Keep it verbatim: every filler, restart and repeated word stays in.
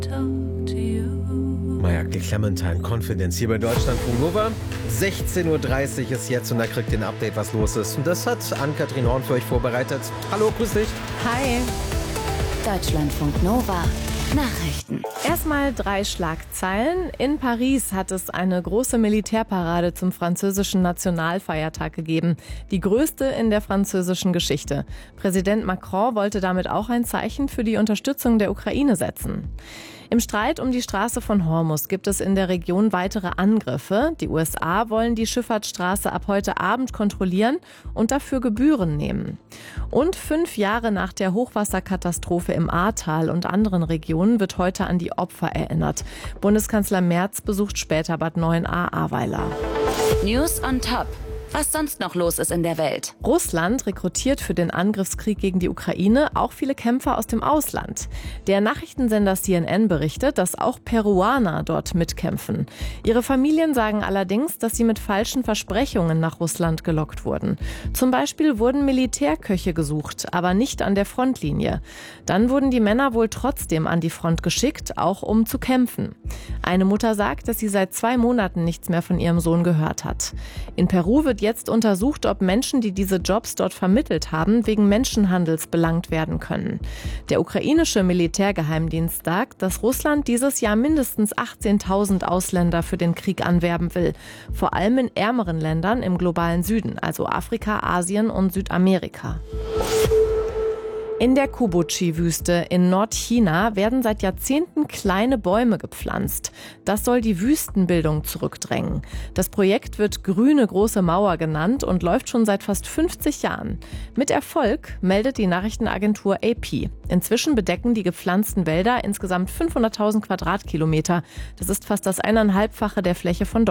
Maja Clementine, Confidence hier bei Deutschlandfunk Nova. sechzehn Uhr dreißig ist jetzt und da kriegt ihr ein Update, was los ist. Und das hat Ann-Kathrin Horn für euch vorbereitet. Hallo, grüß dich. Hi. Deutschlandfunk Nova. Nachrichten. Erstmal drei Schlagzeilen. In Paris hat es eine große Militärparade zum französischen Nationalfeiertag gegeben. Die größte in der französischen Geschichte. Präsident Macron wollte damit auch ein Zeichen für die Unterstützung der Ukraine setzen. Im Streit um die Straße von Hormuz gibt es in der Region weitere Angriffe. Die U S A wollen die Schifffahrtsstraße ab heute Abend kontrollieren und dafür Gebühren nehmen. Und fünf Jahre nach der Hochwasserkatastrophe im Ahrtal und anderen Regionen wird heute an die Opfer erinnert. Bundeskanzler Merz besucht später Bad Neuenahr-Ahrweiler. News on Top. Was sonst noch los ist in der Welt. Russland rekrutiert für den Angriffskrieg gegen die Ukraine auch viele Kämpfer aus dem Ausland. Der Nachrichtensender C N N berichtet, dass auch Peruaner dort mitkämpfen. Ihre Familien sagen allerdings, dass sie mit falschen Versprechungen nach Russland gelockt wurden. Zum Beispiel wurden Militärköche gesucht, aber nicht an der Frontlinie. Dann wurden die Männer wohl trotzdem an die Front geschickt, auch um zu kämpfen. Eine Mutter sagt, dass sie seit zwei Monaten nichts mehr von ihrem Sohn gehört hat. In Peru wird jetzt untersucht, ob Menschen, die diese Jobs dort vermittelt haben, wegen Menschenhandels belangt werden können. Der ukrainische Militärgeheimdienst sagt, dass Russland dieses Jahr mindestens achtzehntausend Ausländer für den Krieg anwerben will. Vor allem in ärmeren Ländern im globalen Süden, also Afrika, Asien und Südamerika. In der Kubuchi-Wüste in Nordchina werden seit Jahrzehnten kleine Bäume gepflanzt. Das soll die Wüstenbildung zurückdrängen. Das Projekt wird Grüne Große Mauer genannt und läuft schon seit fast fünfzig Jahren. Mit Erfolg, meldet die Nachrichtenagentur A P. Inzwischen bedecken die gepflanzten Wälder insgesamt fünfhunderttausend Quadratkilometer. Das ist fast das eineinhalbfache der Fläche von Deutschland.